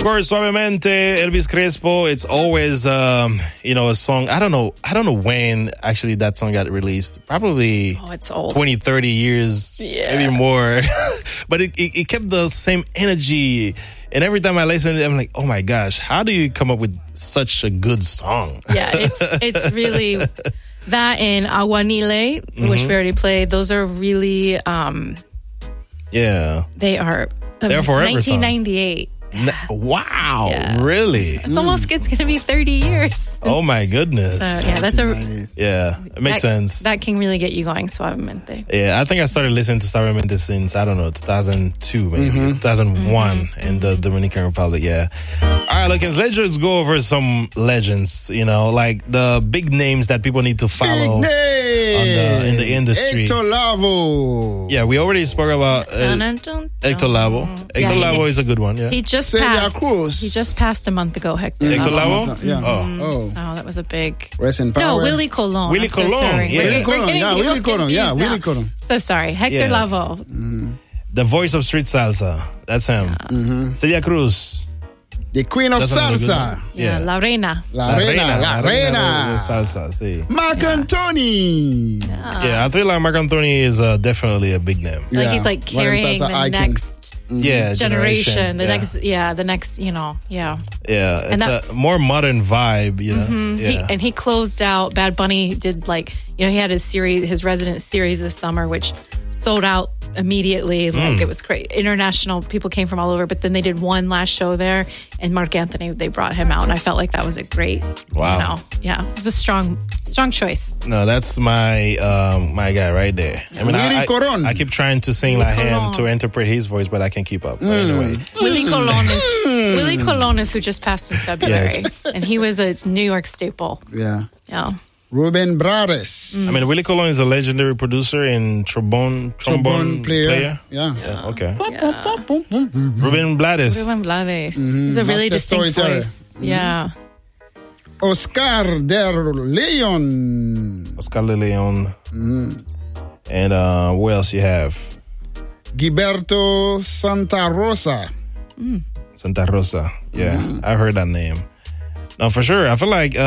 course, Suavemente, Elvis Crespo. It's always, a song. I don't know when actually that song got released. Probably it's old. 20, 30 years, maybe more. But it kept the same energy. And every time I listen to it, I'm like, oh my gosh, how do you come up with such a good song? Yeah, it's really that and Aguanile, which we already played. Those are really, they are they're forever 1998. Wow, Yeah. really? It's going to be 30 years. Oh my goodness. It makes sense. That can really get you going, Suavemente. Yeah, I think I started listening to Suavemente since, 2002, maybe, 2001 in the Dominican Republic, yeah. All right, look, let's just go over some legends, like the big names that people need to follow in the industry. Hector Lavoe. Yeah, we already spoke about Hector Lavoe. Hector Lavoe is a good one, yeah. He just Celia passed. Cruz. He just passed a month ago, Hector. Hector Lavoe? Yeah. So that was a big. Rest in power. No, Willie Colon. Willie Colon. Sorry. Yeah. Willie Colon. Willie Colon. So sorry, Hector Yes. Lavoe. The voice of street salsa. That's him. Celia Cruz. The queen of That's another good salsa. one. Yeah, La Reina. La Reina. de salsa, sí. Marc Anthony. Yeah, I feel like Marc Anthony is definitely a big name. Like he's like One of them carrying salsa the icon. next Generation. the next, Yeah, And it's a more modern vibe, Yeah. He closed out. Bad Bunny did he had his resident series this summer, which sold out immediately. Like it was great. International people came from all over, but then they did one last show there, and Marc Anthony, they brought him out, and I felt like that was a great. Wow. It's a strong choice. No, that's my my guy right there. I mean, Willie Colon. I keep trying to sing like him to interpret his voice, but I can't keep up. But anyway, Willie Colon is who just passed in February, and he was a New York staple. Yeah. Yeah. Ruben Blades. I mean, Willie Colon is a legendary producer and trombone player. Yeah. Okay. Ruben Blades. Ruben Blades. He's a really Master distinct storyteller. voice. Yeah. Oscar de Leon. Oscar de Leon. And what else you have? Gilberto Santa Rosa. Santa Rosa. Yeah, I heard that name. No, for sure. I feel like,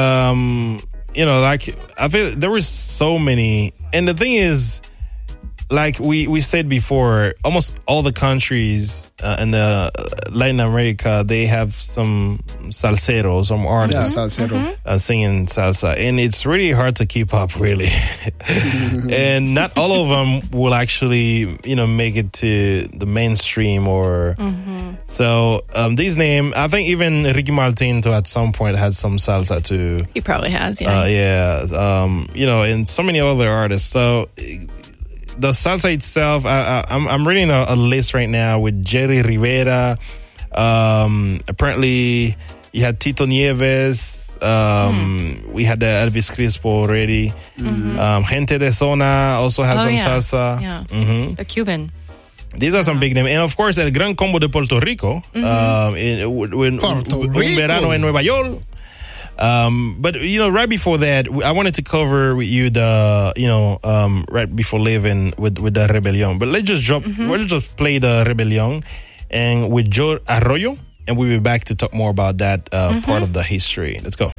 I feel there were so many. And the thing is, like we said before, almost all the countries in the Latin America, they have some salseros, some artists singing salsa. And it's really hard to keep up, really. And not all of them will actually, make it to the mainstream or... So these names, I think even Ricky Martin at some point had some salsa too. He probably has, yeah. And so many other artists. So... The salsa itself, I'm reading a list right now with Jerry Rivera. Apparently, you had Tito Nieves. We had the Elvis Crespo already. Gente de Zona also has some salsa. Yeah. The Cuban. These are some big names. And of course, El Gran Combo de Puerto Rico. Un Verano en Nueva York. But right before that, I wanted to cover with you the right before leaving with the Rebellion. But let's just play the Rebellion and with Joe Arroyo, and we'll be back to talk more about that part of the history. Let's go.